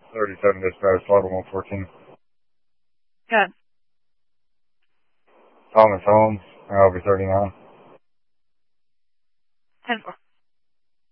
37 dispatch, level 114. Good. Thomas Holmes, LB 39. 10-4.